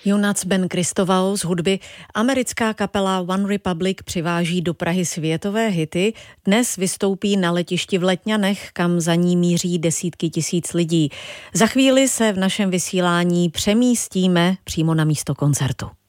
Junac Ben Christovau z hudby. Americká kapela One Republic přiváží do Prahy světové hity. Dnes vystoupí na letišti v Letňanech, kam za ní míří desítky tisíc lidí. Za chvíli se v našem vysílání přemístíme přímo na místo koncertu.